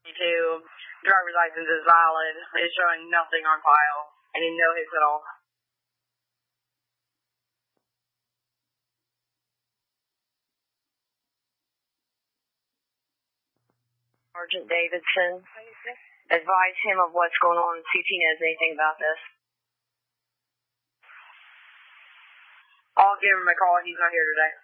Driver's license is valid. It's showing nothing on file. I need no hits at all. Sergeant Davidson, advise him of what's going on, see if he knows anything about this. I'll give him a call. He's not here today.